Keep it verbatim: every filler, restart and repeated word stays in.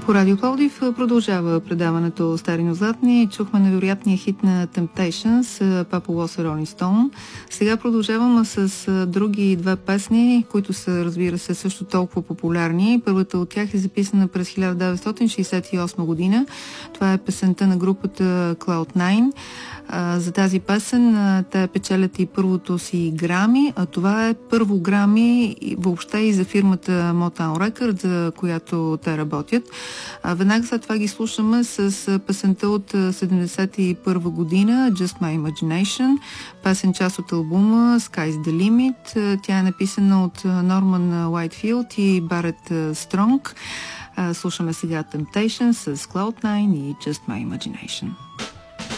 По Радио Пловдив продължава предаването Стари но златни. Чухме невероятния хит на Temptations, Papa Was a Rolling Stone. Сега продължавам с други две песни, които са, разбира се, също толкова популярни. Първата от тях е записана през хиляда деветстотин шейсет и осма година. Това е песента на групата Cloud Nine. За тази песен те печелят и първото си Грами, а това е първо Грами въобще и за фирмата Motown Records, за която те работят. Веднага след това ги слушаме с песента от седемдесет и първа година Just My Imagination, песен част от албума Sky's the Limit. Тя е написана от Норман Уайтфилд и Барет Стронг. Слушаме сега Temptation с Cloud Nine и Just My Imagination.